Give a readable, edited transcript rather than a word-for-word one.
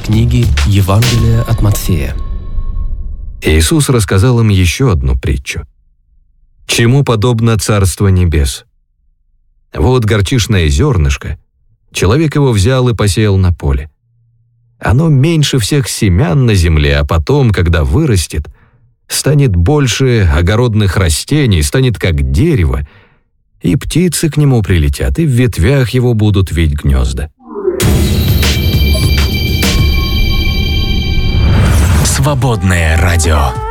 книги Евангелия от Матфея. Иисус рассказал им еще одну притчу. «Чему подобно Царство Небес? Вот горчичное зернышко, человек его взял и посеял на поле. Оно меньше всех семян на земле, а потом, когда вырастет, станет больше огородных растений, станет как дерево, и птицы к нему прилетят, и в ветвях его будут вить гнезда». Свободное радио.